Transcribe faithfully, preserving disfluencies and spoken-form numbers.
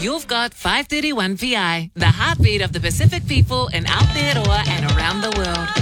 You've got five thirty-one P I, the heartbeat of the Pacific people in Aotearoa and around the world.